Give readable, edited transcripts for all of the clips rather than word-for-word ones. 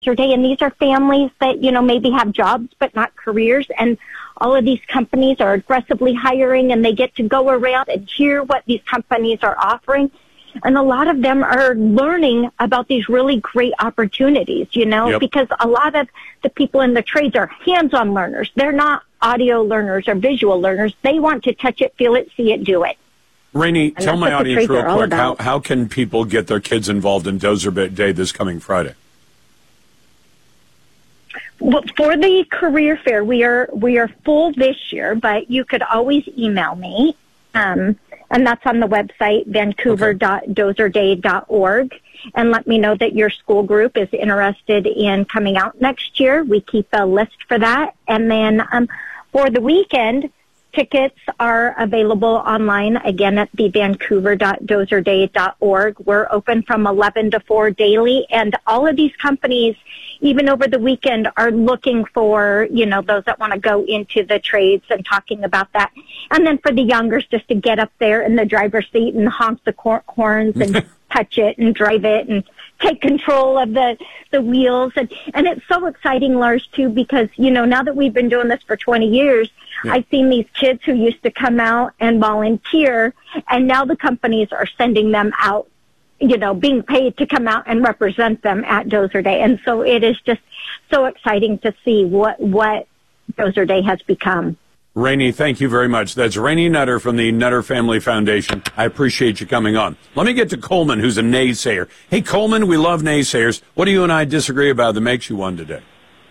Dozer Day, and these are families that, maybe have jobs but not careers, and all of these companies are aggressively hiring, and they get to go around and hear what these companies are offering. And a lot of them are learning about these really great opportunities, because a lot of the people in the trades are hands-on learners. They're not audio learners or visual learners. They want to touch it, feel it, see it, do it. Rainey, tell my audience real quick, how can people get their kids involved in Dozer Day this coming Friday? Well, for the career fair, we are full this year, but you could always email me, and that's on the website, vancouver.dozerday.org, and let me know that your school group is interested in coming out next year. We keep a list for that. And then for the weekend, tickets are available online, again, at the vancouver.dozerday.org. We're open from 11 to 4 daily, and all of these companies, even over the weekend, are looking for, those that want to go into the trades and talking about that. And then for the youngers, just to get up there in the driver's seat and honk the horns and touch it and drive it and take control of the wheels. And it's so exciting, Lars, too, because, now that we've been doing this for 20 years, I've seen these kids who used to come out and volunteer, and now the companies are sending them out, being paid to come out and represent them at Dozer Day. And so it is just so exciting to see what Dozer Day has become. Rainey, thank you very much. That's Rainey Nutter from the Nutter Family Foundation. I appreciate you coming on. Let me get to Coleman, who's a naysayer. Hey, Coleman, we love naysayers. What do you and I disagree about that makes you one today?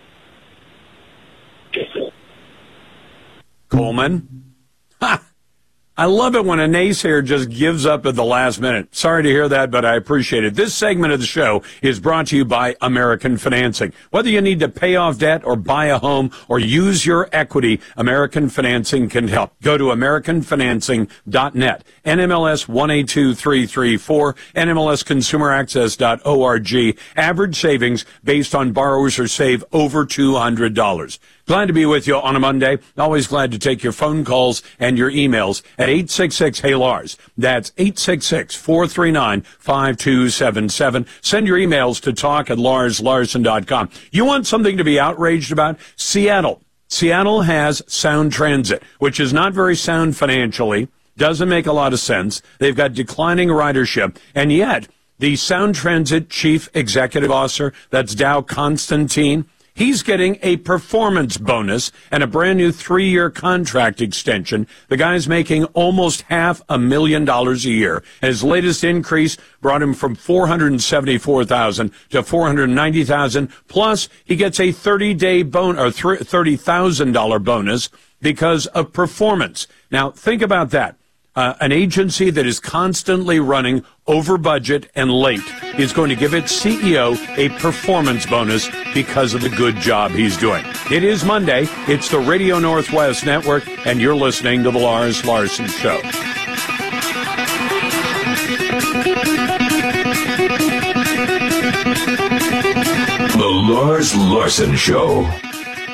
Coleman? Ha! I love it when a naysayer just gives up at the last minute. Sorry to hear that, but I appreciate it. This segment of the show is brought to you by American Financing. Whether you need to pay off debt or buy a home or use your equity, American Financing can help. Go to AmericanFinancing.net, NMLS 182334, NMLSConsumerAccess.org. Average savings based on borrowers who save over $200. Glad to be with you on a Monday. Always glad to take your phone calls and your emails at 866-HEY-LARS. That's 866-439-5277. Send your emails to talk@LarsLarson.com. You want something to be outraged about? Seattle. Seattle has Sound Transit, which is not very sound financially, doesn't make a lot of sense. They've got declining ridership, and yet the Sound Transit Chief Executive Officer, that's Dow Constantine, he's getting a performance bonus and a brand new 3-year contract extension. The guy's making almost $500,000 a year. And his latest increase brought him from $474,000 to $490,000. Plus, he gets a 30-day bonus or $30,000 bonus because of performance. Now, think about that. An agency that is constantly running over budget and late is going to give its CEO a performance bonus because of the good job he's doing. It is Monday. It's the Radio Northwest Network, and you're listening to The Lars Larson Show. The Lars Larson Show.